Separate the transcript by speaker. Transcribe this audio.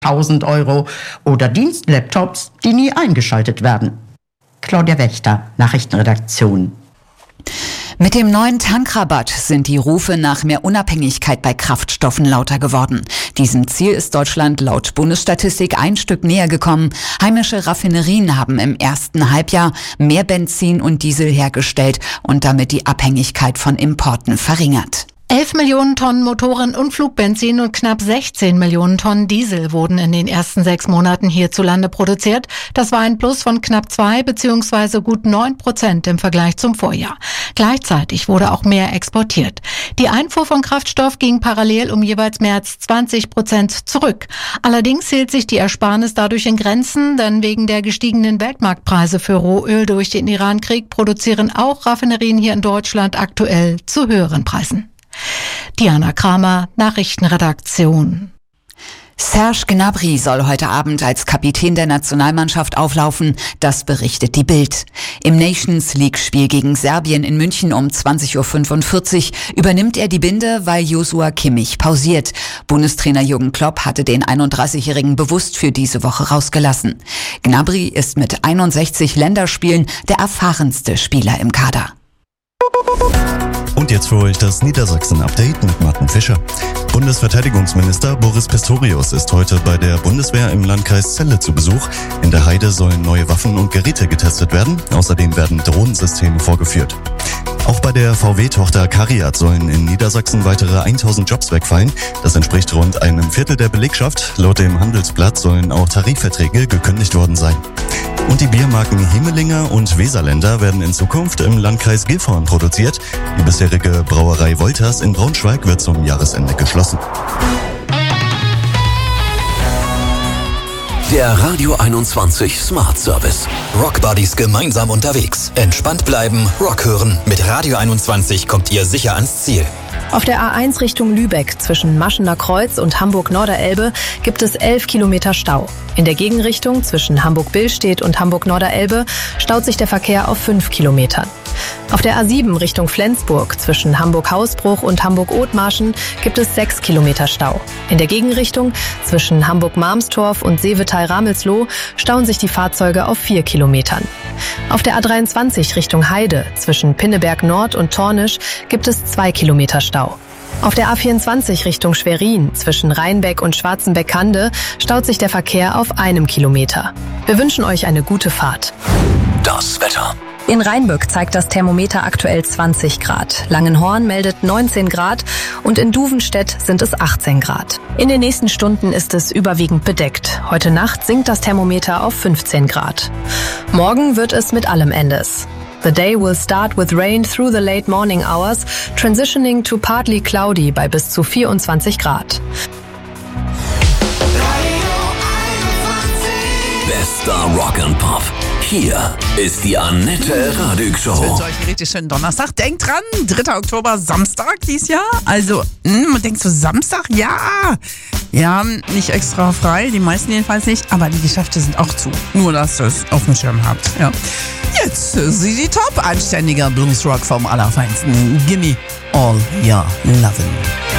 Speaker 1: 1.000 Euro oder Dienstlaptops, die nie eingeschaltet werden. Claudia Wächter, Nachrichtenredaktion.
Speaker 2: Mit dem neuen Tankrabatt sind die Rufe nach mehr Unabhängigkeit bei Kraftstoffen lauter geworden. Diesem Ziel ist Deutschland laut Bundesstatistik ein Stück näher gekommen. Heimische Raffinerien haben im ersten Halbjahr mehr Benzin und Diesel hergestellt und damit die Abhängigkeit von Importen verringert.
Speaker 3: 11 Millionen Tonnen Motoren- und Flugbenzin und knapp 16 Millionen Tonnen Diesel wurden in den ersten 6 Monaten hierzulande produziert. Das war ein Plus von knapp 2 bzw. gut 9% im Vergleich zum Vorjahr. Gleichzeitig wurde auch mehr exportiert. Die Einfuhr von Kraftstoff ging parallel um jeweils mehr als 20% zurück. Allerdings hielt sich die Ersparnis dadurch in Grenzen, denn wegen der gestiegenen Weltmarktpreise für Rohöl durch den Irankrieg produzieren auch Raffinerien hier in Deutschland aktuell zu höheren Preisen. Diana Kramer, Nachrichtenredaktion.
Speaker 2: Serge Gnabry soll heute Abend als Kapitän der Nationalmannschaft auflaufen, das berichtet die Bild. Im Nations-League-Spiel gegen Serbien in München um 20.45 Uhr übernimmt er die Binde, weil Joshua Kimmich pausiert. Bundestrainer Jürgen Klopp hatte den 31-Jährigen bewusst für diese Woche rausgelassen. Gnabry ist mit 61 Länderspielen der erfahrenste Spieler im Kader.
Speaker 4: Und jetzt für euch das Niedersachsen-Update mit Martin Fischer. Bundesverteidigungsminister Boris Pistorius ist heute bei der Bundeswehr im Landkreis Celle zu Besuch. In der Heide sollen neue Waffen und Geräte getestet werden. Außerdem werden Drohnensysteme vorgeführt. Auch bei der VW-Tochter CARIAD sollen in Niedersachsen weitere 1000 Jobs wegfallen. Das entspricht rund einem Viertel der Belegschaft. Laut dem Handelsblatt sollen auch Tarifverträge gekündigt worden sein. Und die Biermarken Hemelinger und Weserländer werden in Zukunft im Landkreis Gifhorn produziert. Die bisherige Brauerei Wolters in Braunschweig wird zum Jahresende geschlossen.
Speaker 5: Der Radio 21 Smart Service. Rock Buddies gemeinsam unterwegs. Entspannt bleiben, Rock hören. Mit Radio 21 kommt ihr sicher ans Ziel.
Speaker 6: Auf der A1 Richtung Lübeck zwischen Maschener Kreuz und Hamburg-Norderelbe gibt es 11 Kilometer Stau. In der Gegenrichtung zwischen Hamburg-Billstedt und Hamburg-Norderelbe staut sich der Verkehr auf 5 Kilometern. Auf der A7 Richtung Flensburg zwischen Hamburg-Hausbruch und Hamburg-Othmarschen gibt es 6 Kilometer Stau. In der Gegenrichtung zwischen Hamburg-Marmstorf und Seevetal-Ramelsloh stauen sich die Fahrzeuge auf 4 Kilometern. Auf der A23 Richtung Heide zwischen Pinneberg Nord und Tornisch gibt es 2 Kilometer Stau. Auf der A24 Richtung Schwerin zwischen Rheinbeck und Schwarzenbeck-Kande staut sich der Verkehr auf 1 Kilometer. Wir wünschen euch eine gute Fahrt.
Speaker 5: Das Wetter.
Speaker 6: In Rheinböck zeigt das Thermometer aktuell 20 Grad. Langenhorn meldet 19 Grad und in Duvenstedt sind es 18 Grad. In den nächsten Stunden ist es überwiegend bedeckt. Heute Nacht sinkt das Thermometer auf 15 Grad. Morgen wird es mit allem Endes. The day will start with rain through the late morning hours, transitioning to partly cloudy bei bis zu 24 Grad.
Speaker 5: Bester Rock and Pop. Hier ist die Annette Radig Show.
Speaker 7: Ich wünsche euch einen richtig schönen Donnerstag. Denkt dran, 3. Oktober, Samstag dieses Jahr. Also, man denkt so, Samstag? Ja. Wir haben nicht extra frei, die meisten jedenfalls nicht, aber die Geschäfte sind auch zu. Nur, dass ihr es auf dem Schirm habt. Ja. Jetzt ZZ Top, anständiger Bluesrock vom Allerfeinsten. Gimme all your lovin'.